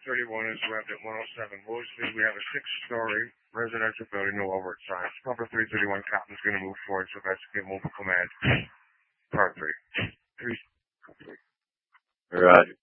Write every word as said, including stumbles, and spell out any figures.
thirty-one is wrapped at one oh seven Woolsey. We have a six-story residential building, no overt signs. Cover three thirty-one Cotton's going to move forward, so that's get mobile command. Part three. Three. Complete. Roger.